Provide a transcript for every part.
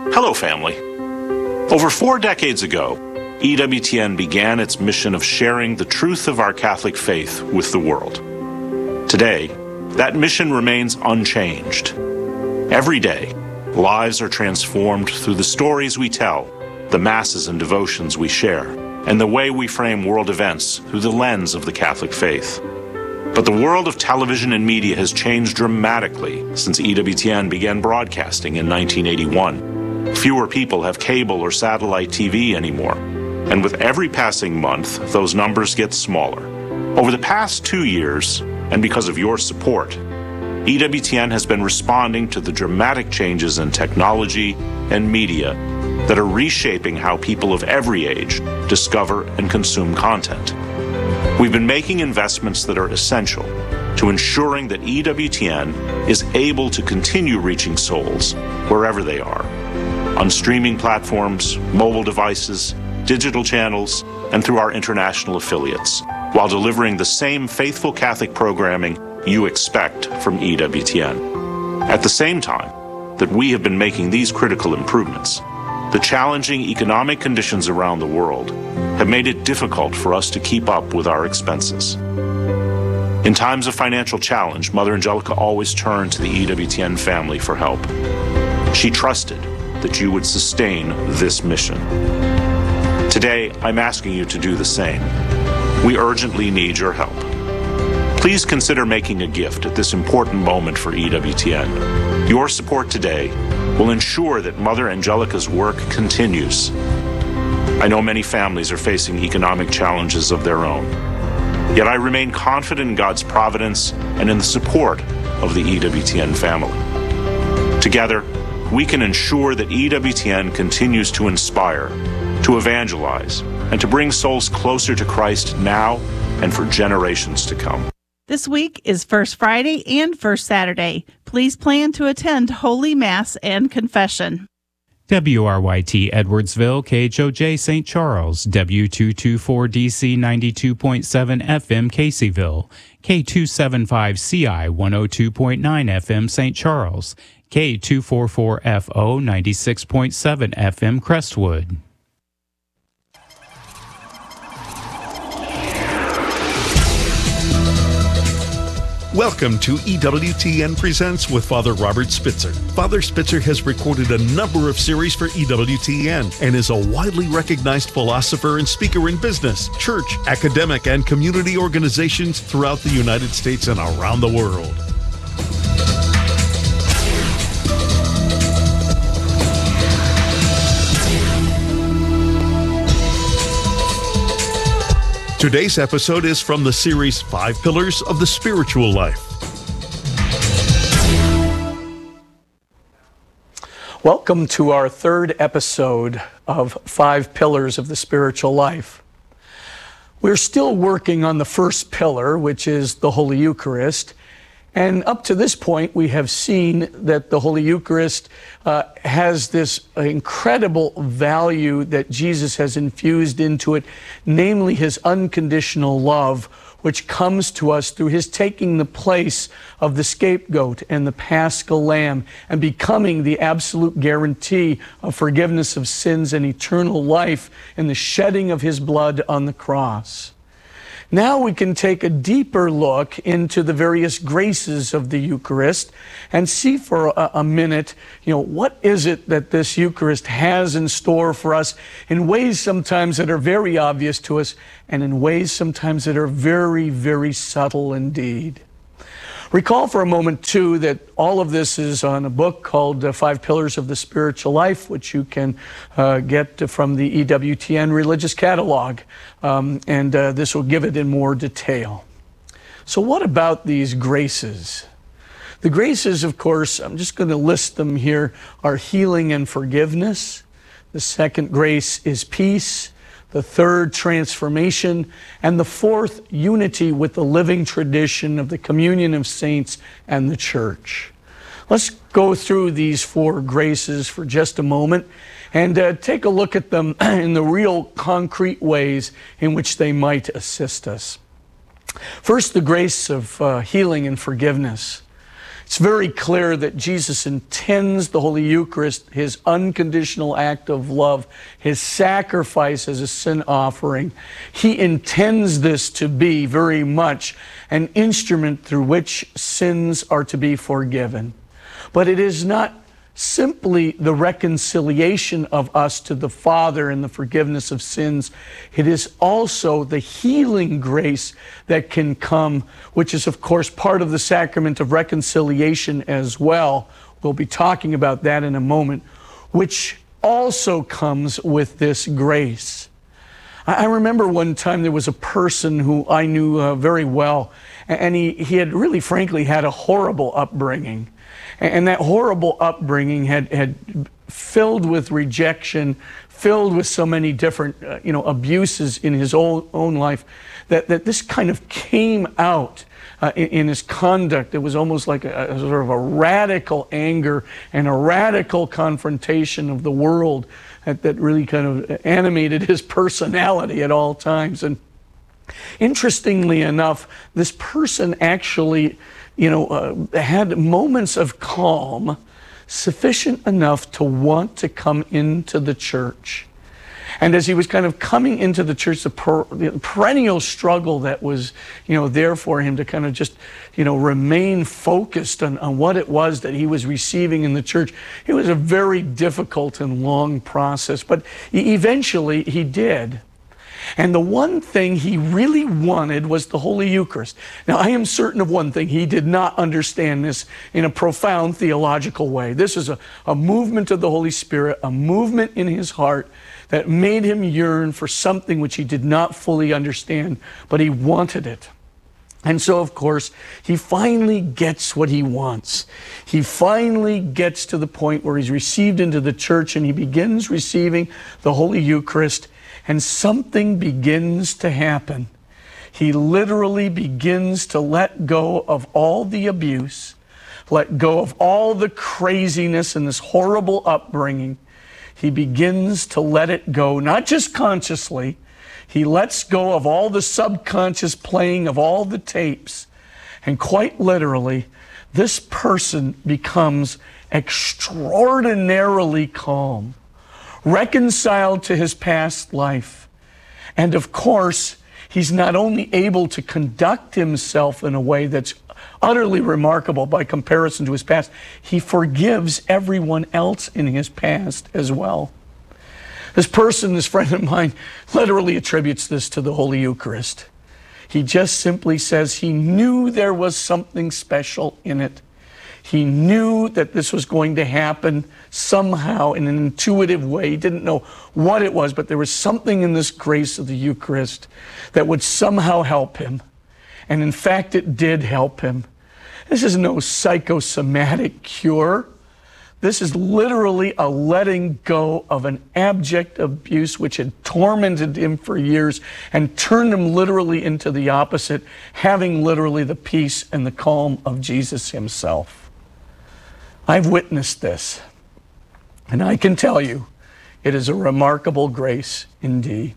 Hello, family. Over 4 decades ago, EWTN began its mission of sharing the truth of our Catholic faith with the world. Today, that mission remains unchanged. Every day, lives are transformed through the stories we tell, the masses and devotions we share, and the way we frame world events through the lens of the Catholic faith. But the world of television and media has changed dramatically since EWTN began broadcasting in 1981. Fewer people have cable or satellite TV anymore, and with every passing month, those numbers get smaller. Over the past 2 years, and because of your support, EWTN has been responding to the dramatic changes in technology and media that are reshaping how people of every age discover and consume content. We've been making investments that are essential to ensuring that EWTN is able to continue reaching souls wherever they are, on streaming platforms, mobile devices, digital channels, and through our international affiliates, while delivering the same faithful Catholic programming you expect from EWTN. At the same time that we have been making these critical improvements, the challenging economic conditions around the world have made it difficult for us to keep up with our expenses. In times of financial challenge, Mother Angelica always turned to the EWTN family for help. She trusted that you would sustain this mission. Today, I'm asking you to do the same. We urgently need your help. Please consider making a gift at this important moment for EWTN. Your support today will ensure that Mother Angelica's work continues. I know many families are facing economic challenges of their own, yet I remain confident in God's providence and in the support of the EWTN family. Together, we can ensure that EWTN continues to inspire, to evangelize, and to bring souls closer to Christ now and for generations to come. This week is First Friday and First Saturday. Please plan to attend Holy Mass and Confession. WRYT Edwardsville, KHOJ St. Charles, W224DC 92.7 FM Caseyville, K275CI 102.9 FM St. Charles, K244FO 96.7 FM Crestwood. Welcome to EWTN Presents with Father Robert Spitzer. Father Spitzer has recorded a number of series for EWTN and is a widely recognized philosopher and speaker in business, church, academic, and community organizations throughout the United States and around the world. Today's episode is from the series 5 Pillars of the Spiritual Life. Welcome to our third episode of 5 Pillars of the Spiritual Life. We're still working on the first pillar, which is the Holy Eucharist. And up to this point, we have seen that the Holy Eucharist has this incredible value that Jesus has infused into it, namely his unconditional love, which comes to us through his taking the place of the scapegoat and the Paschal Lamb and becoming the absolute guarantee of forgiveness of sins and eternal life in the shedding of his blood on the cross. Now we can take a deeper look into the various graces of the Eucharist and see for a minute, what is it that this Eucharist has in store for us in ways sometimes that are very obvious to us and in ways sometimes that are very, very subtle indeed. Recall for a moment, too, that all of this is on a book called 5 Pillars of the Spiritual Life, which you can get from the EWTN Religious Catalog, and this will give it in more detail. So what about these graces? The graces, of course, I'm just going to list them here, are healing and forgiveness. The second grace is peace. The third, transformation, and the fourth, unity with the living tradition of the communion of saints and the church. Let's go through these 4 graces for just a moment and take a look at them in the real concrete ways in which they might assist us. First, the grace of healing and forgiveness. It's very clear that Jesus intends the Holy Eucharist, his unconditional act of love, his sacrifice as a sin offering. He intends this to be very much an instrument through which sins are to be forgiven. But it is not simply the reconciliation of us to the Father and the forgiveness of sins. It is also the healing grace that can come, which is, of course, part of the sacrament of reconciliation as well. We'll be talking about that in a moment, which also comes with this grace. I remember one time there was a person who I knew very well, and he had really, frankly, had a horrible upbringing. And that horrible upbringing had filled with rejection, filled with so many different abuses in his own life, that this kind of came out in his conduct. It was almost like a sort of a radical anger and a radical confrontation of the world that really kind of animated his personality at all times. And interestingly enough, this person actually had moments of calm sufficient enough to want to come into the church. And as he was kind of coming into the church, the perennial struggle that was, there for him to kind of just, remain focused on what it was that he was receiving in the church, it was a very difficult and long process. But eventually he did. And the one thing he really wanted was the Holy Eucharist. Now, I am certain of one thing. He did not understand this in a profound theological way. This is a movement of the Holy Spirit, a movement in his heart that made him yearn for something which he did not fully understand, but he wanted it. And so, of course, he finally gets what he wants. He finally gets to the point where he's received into the church and he begins receiving the Holy Eucharist. And something begins to happen. He literally begins to let go of all the abuse, let go of all the craziness and this horrible upbringing. He begins to let it go, not just consciously. He lets go of all the subconscious playing of all the tapes. And quite literally, this person becomes extraordinarily calm, reconciled to his past life. And of course, he's not only able to conduct himself in a way that's utterly remarkable by comparison to his past, he forgives everyone else in his past as well. This person, this friend of mine, literally attributes this to the Holy Eucharist. He just simply says he knew there was something special in it. He knew that this was going to happen somehow in an intuitive way. He didn't know what it was, but there was something in this grace of the Eucharist that would somehow help him. And in fact, it did help him. This is no psychosomatic cure. This is literally a letting go of an abject abuse which had tormented him for years and turned him literally into the opposite, having literally the peace and the calm of Jesus himself. I've witnessed this, and I can tell you, it is a remarkable grace indeed.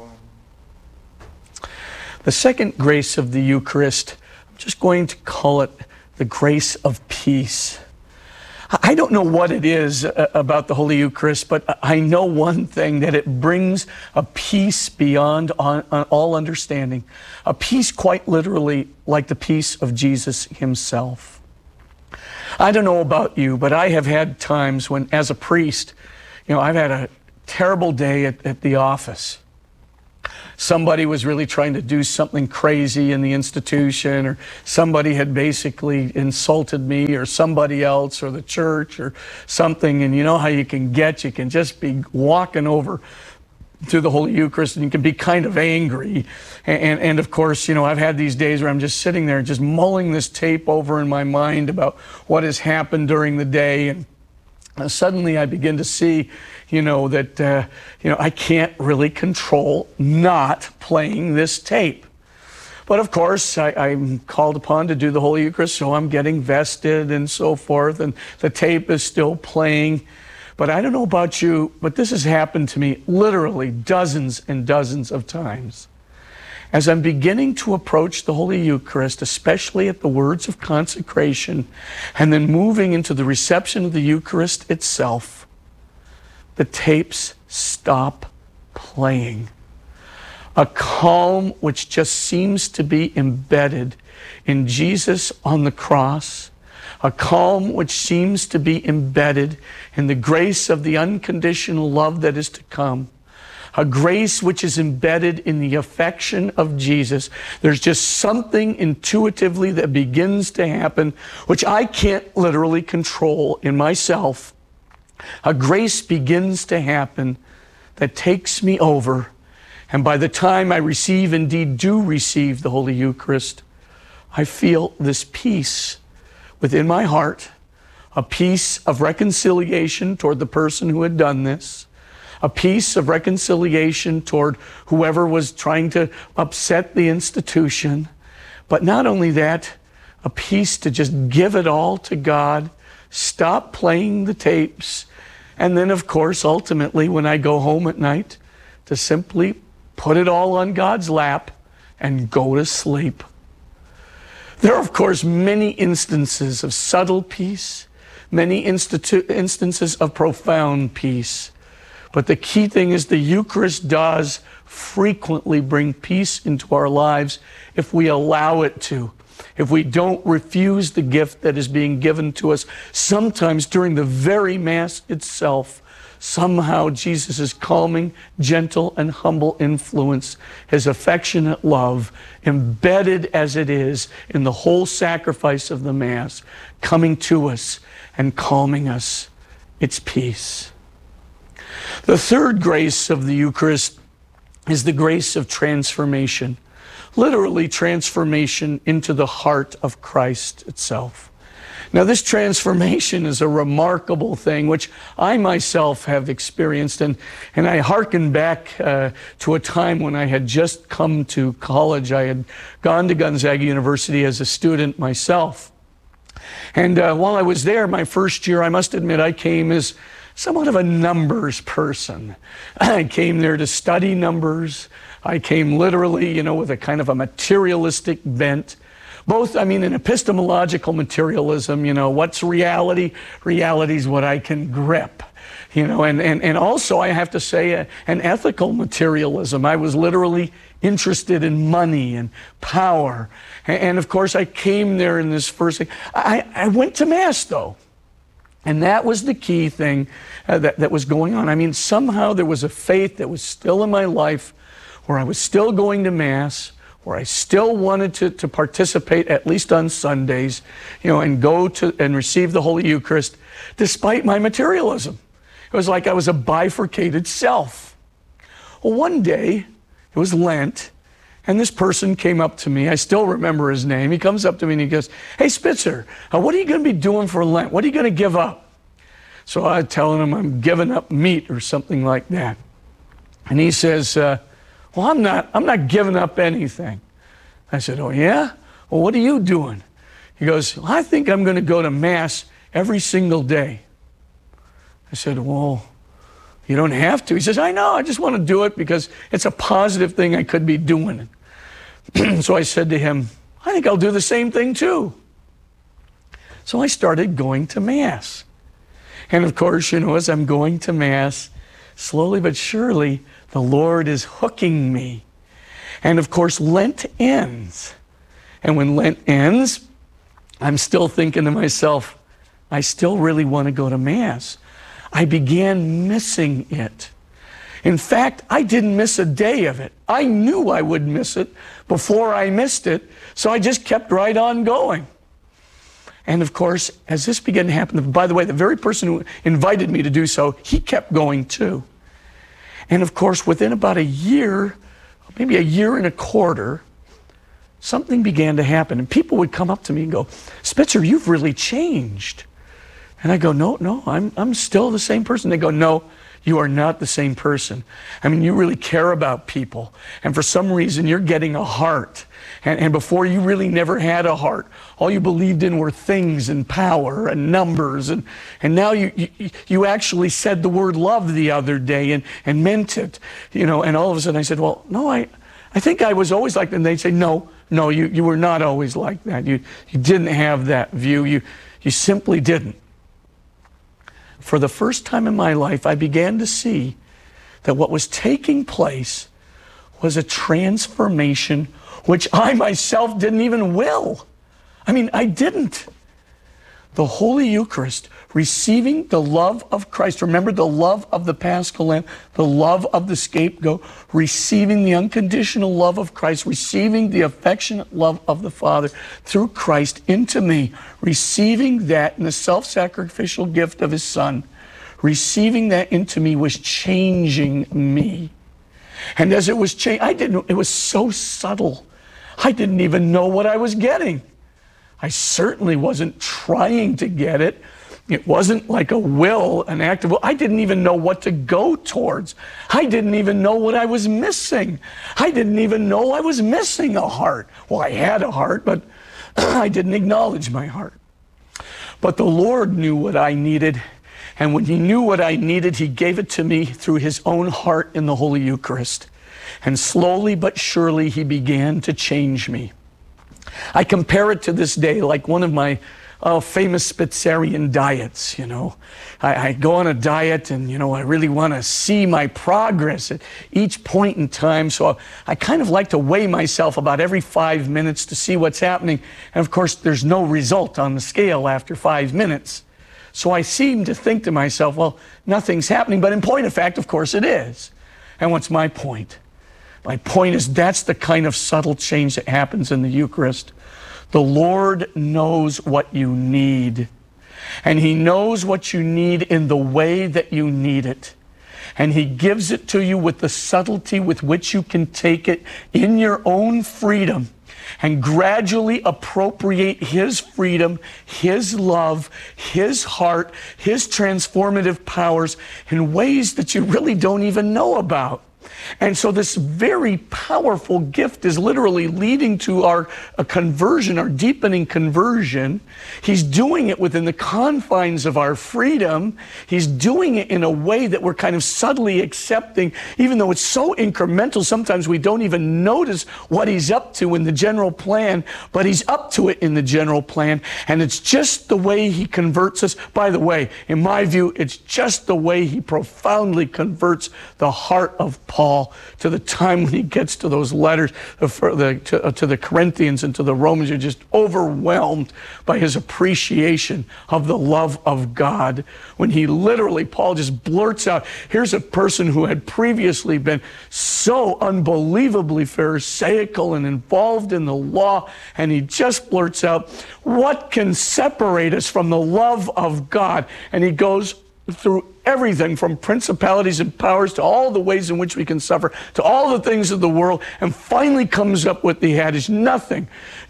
The second grace of the Eucharist, I'm just going to call it the grace of peace. I don't know what it is about the Holy Eucharist, but I know one thing, that it brings a peace beyond all understanding, a peace quite literally like the peace of Jesus himself. I don't know about you, but I have had times when, as a priest, I've had a terrible day at the office. Somebody was really trying to do something crazy in the institution, or somebody had basically insulted me or somebody else or the church or something. And you know how you can just be walking over to the Holy Eucharist and you can be kind of angry. And of course, I've had these days where I'm just sitting there just mulling this tape over in my mind about what has happened during the day. And suddenly I begin to see, that, I can't really control not playing this tape. But of course, I'm called upon to do the Holy Eucharist, so I'm getting vested and so forth, and the tape is still playing. But I don't know about you, but this has happened to me literally dozens and dozens of times. as I'm beginning to approach the Holy Eucharist, especially at the words of consecration, and then moving into the reception of the Eucharist itself, the tapes stop playing. A calm which just seems to be embedded in Jesus on the cross, a calm which seems to be embedded in the grace of the unconditional love that is to come, a grace which is embedded in the affection of Jesus. There's just something intuitively that begins to happen, which I can't literally control in myself. A grace begins to happen that takes me over. And by the time I indeed do receive the Holy Eucharist, I feel this peace within my heart, a peace of reconciliation toward the person who had done this, a peace of reconciliation toward whoever was trying to upset the institution. But not only that, a peace to just give it all to God, stop playing the tapes, and then, of course, ultimately, when I go home at night, to simply put it all on God's lap and go to sleep. There are, of course, many instances of subtle peace, many instances of profound peace. But the key thing is the Eucharist does frequently bring peace into our lives if we allow it to. If we don't refuse the gift that is being given to us, sometimes during the very Mass itself, somehow Jesus' calming, gentle, and humble influence, his affectionate love, embedded as it is in the whole sacrifice of the Mass, coming to us and calming us, it's peace. The third grace of the Eucharist is the grace of transformation. Literally transformation into the heart of Christ itself. Now, this transformation is a remarkable thing, which I myself have experienced, and I hearken back to a time when I had just come to college. I had gone to Gonzaga University as a student myself. And while I was there, my first year, I must admit, I came as somewhat of a numbers person. I came there to study numbers. I came literally, with a kind of a materialistic bent. Both, in epistemological materialism, what's reality? Reality is what I can grip. And also, I have to say, an ethical materialism. I was literally interested in money and power. And of course, I came there in this first thing. I went to Mass, though. And that was the key thing that was going on. Somehow there was a faith that was still in my life where I was still going to Mass, where I still wanted to participate, at least on Sundays, and go to and receive the Holy Eucharist, despite my materialism. It was like I was a bifurcated self. Well, one day, it was Lent, and this person came up to me. I still remember his name. He comes up to me and he goes, "Hey, Spitzer, what are you going to be doing for Lent? What are you going to give up?" So I telling him I'm giving up meat or something like that. And he says, "Well, I'm not giving up anything." I said, "Oh, yeah? Well, what are you doing?" He goes, "Well, I think I'm going to go to Mass every single day." I said, "Well, you don't have to." He says, "I know, I just want to do it because it's a positive thing I could be doing." So I said to him, "I think I'll do the same thing too." So I started going to Mass. And of course, as I'm going to Mass, slowly but surely, the Lord is hooking me. And of course, Lent ends. And when Lent ends, I'm still thinking to myself, I still really want to go to Mass. I began missing it. In fact, I didn't miss a day of it. I knew I would miss it before I missed it, so I just kept right on going. And of course, as this began to happen, by the way, the very person who invited me to do so, he kept going too. And of course, within about a year, maybe a year and a quarter, something began to happen. And people would come up to me and go, "Spitzer, you've really changed." And I go, No, I'm still the same person. They go, "No, you are not the same person. You really care about people. And for some reason, you're getting a heart. And before, you really never had a heart. All you believed in were things and power and numbers. And now you actually said the word love the other day and meant it. And all of a sudden I said, "Well, no, I I think I was always like that. And they'd say, no, you were not always like that. You didn't have that view. You simply didn't. For the first time in my life, I began to see that what was taking place was a transformation which I myself didn't even will. I mean, I didn't. The Holy Eucharist, receiving the love of Christ. Remember the love of the Paschal Lamb, the love of the scapegoat, receiving the unconditional love of Christ, receiving the affectionate love of the Father through Christ into me, receiving that in the self-sacrificial gift of His Son, receiving that into me was changing me. And as it was changing, it was so subtle. I didn't even know what I was getting. I certainly wasn't trying to get it. It wasn't like a will, an act of will. I didn't even know what to go towards. I didn't even know what I was missing. I didn't even know I was missing a heart. Well, I had a heart, but I didn't acknowledge my heart. But the Lord knew what I needed. And when He knew what I needed, He gave it to me through His own heart in the Holy Eucharist. And slowly but surely, He began to change me. I compare it to this day like one of my famous Spitzerian diets, you know. I go on a diet and, you know, I really want to see my progress at each point in time. So I kind of like to weigh myself about every 5 minutes to see what's happening. And of course, there's no result on the scale after 5 minutes. So I seem to think to myself, well, nothing's happening. But in point of fact, of course, it is. And what's my point? My point is that's the kind of subtle change that happens in the Eucharist. The Lord knows what you need. And He knows what you need in the way that you need it. And He gives it to you with the subtlety with which you can take it in your own freedom and gradually appropriate His freedom, His love, His heart, His transformative powers in ways that you really don't even know about. And so this very powerful gift is literally leading to our conversion, our deepening conversion. He's doing it within the confines of our freedom. He's doing it in a way that we're kind of subtly accepting, even though it's so incremental, sometimes we don't even notice what He's up to in the general plan, but He's up to it in the general plan. And it's just the way He converts us. By the way, in my view, it's just the way He profoundly converts the heart of Paul to the time when he gets to those letters to the Corinthians and to the Romans. You're just overwhelmed by his appreciation of the love of God. When he literally, Paul just blurts out, here's a person who had previously been so unbelievably pharisaical and involved in the law, and he just blurts out, what can separate us from the love of God? And he goes through everything from principalities and powers to all the ways in which we can suffer, to all the things of the world, and finally comes up with the adage, nothing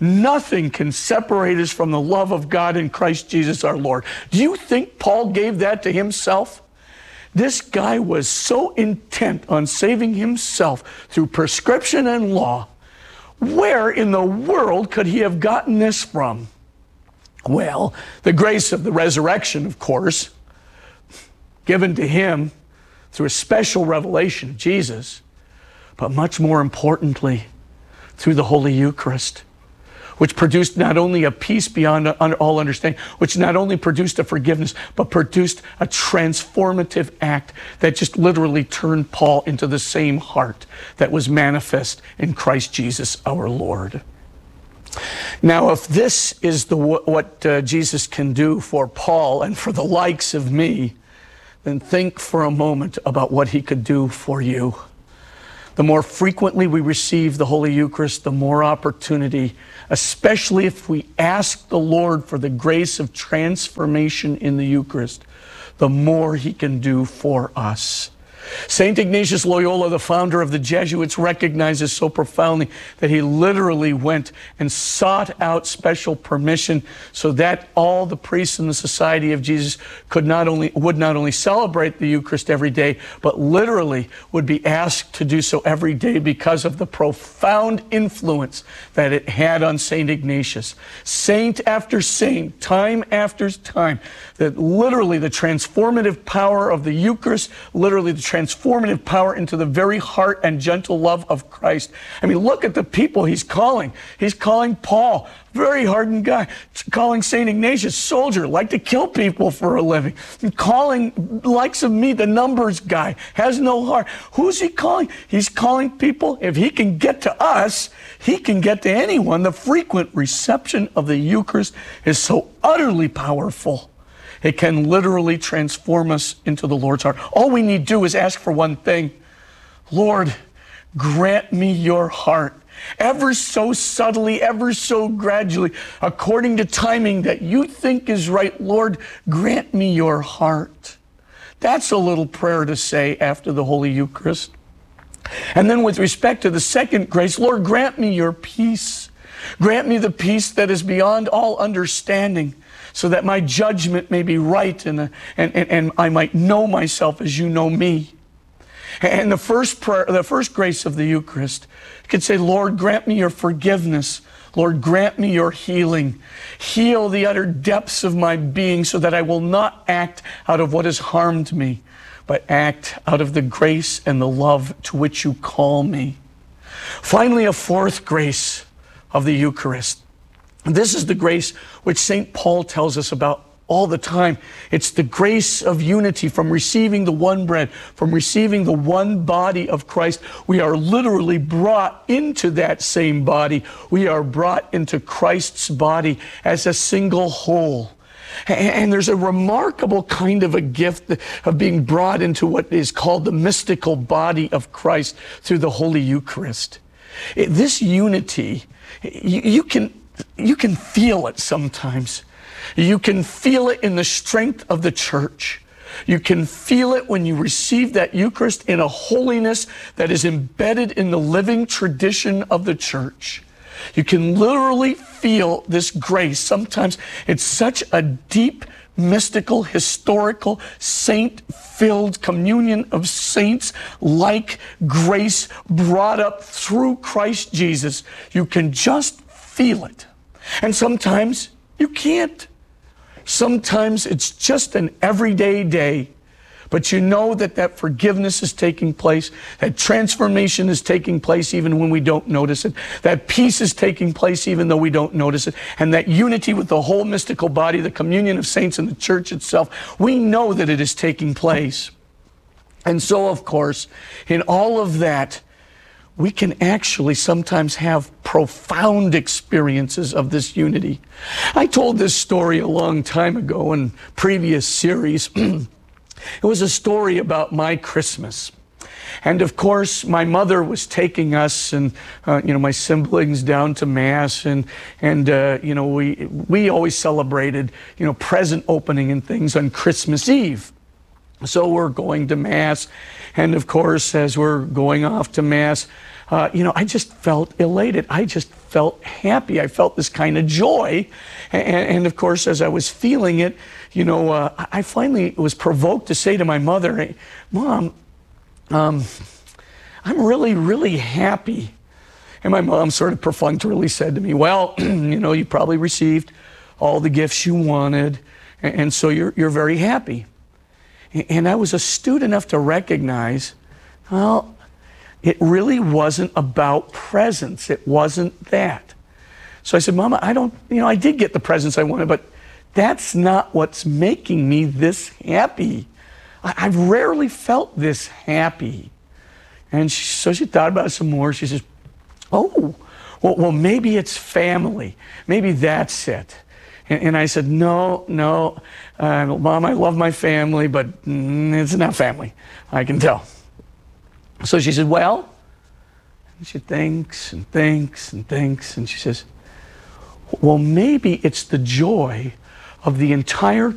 can separate us from the love of God in Christ Jesus our Lord. Do you think Paul gave that to himself? This guy was so intent on saving himself through prescription and law. Where in the world could he have gotten this from? Well, the grace of the resurrection, of course, given to him through a special revelation of Jesus, but much more importantly, through the Holy Eucharist, which produced not only a peace beyond all understanding, which not only produced a forgiveness, but produced a transformative act that just literally turned Paul into the same heart that was manifest in Christ Jesus our Lord. Now, if this is what Jesus can do for Paul and for the likes of me, then think for a moment about what he could do for you. The more frequently we receive the Holy Eucharist, the more opportunity, especially if we ask the Lord for the grace of transformation in the Eucharist, the more he can do for us. St. Ignatius Loyola, the founder of the Jesuits, recognizes so profoundly that he literally went and sought out special permission so that all the priests in the Society of Jesus would not only celebrate the Eucharist every day, but literally would be asked to do so every day because of the profound influence that it had on St. Ignatius. Saint after saint, time after time, that literally the transformative power of the Eucharist, literally the transformative power into the very heart and gentle love of Christ. I mean, look at the people he's calling. He's calling Paul, very hardened guy, calling St. Ignatius, soldier, like to kill people for a living, and calling likes of me, the numbers guy, has no heart. Who's he calling? He's calling people, if he can get to us, he can get to anyone. The frequent reception of the Eucharist is so utterly powerful. It can literally transform us into the Lord's heart. All we need to do is ask for one thing. Lord, grant me your heart. Ever so subtly, ever so gradually, according to timing that you think is right, Lord, grant me your heart. That's a little prayer to say after the Holy Eucharist. And then with respect to the second grace, Lord, grant me your peace. Grant me the peace that is beyond all understanding, so that my judgment may be right and I might know myself as you know me. And the first prayer, the first grace of the Eucharist, you could say, Lord, grant me your forgiveness. Lord, grant me your healing. Heal the utter depths of my being so that I will not act out of what has harmed me, but act out of the grace and the love to which you call me. Finally, a fourth grace of the Eucharist. This is the grace which St. Paul tells us about all the time. It's the grace of unity, from receiving the one bread, from receiving the one body of Christ. We are literally brought into that same body. We are brought into Christ's body as a single whole. And there's a remarkable kind of a gift of being brought into what is called the mystical body of Christ through the Holy Eucharist. This unity, you can feel it sometimes. You can feel it in the strength of the church. You can feel it when you receive that Eucharist in a holiness that is embedded in the living tradition of the church. You can literally feel this grace. Sometimes it's such a deep, mystical, historical, saint-filled communion of saints-like grace brought up through Christ Jesus. You can just feel it. And sometimes you can't. Sometimes it's just an everyday day, but you know that that forgiveness is taking place, that transformation is taking place even when we don't notice it, that peace is taking place even though we don't notice it, and that unity with the whole mystical body, the communion of saints and the church itself, we know that it is taking place. And so, of course, in all of that, we can actually sometimes have profound experiences of this unity. I told this story a long time ago in previous series. It was a story about my Christmas. And of course, my mother was taking us and my siblings down to Mass, and we always celebrated present opening and things on Christmas Eve. So we're going to Mass, and of course, as we're going off to Mass, I just felt elated. I just felt happy. I felt this kind of joy. And of course, as I was feeling it, I finally was provoked to say to my mother, hey, Mom, I'm really, really happy. And my mom sort of perfunctorily said to me, well, you probably received all the gifts you wanted, and so you're very happy. And I was astute enough to recognize, well, it really wasn't about presents. It wasn't that. So I said, Mama, I did get the presents I wanted, but that's not what's making me this happy. I've rarely felt this happy. And so she thought about it some more. She says, oh, well, maybe it's family. Maybe that's it. And I said, no, Mom, I love my family, but it's not family. I can tell. So she said, well, and she thinks and thinks and thinks, and she says, well, maybe it's the joy of the entire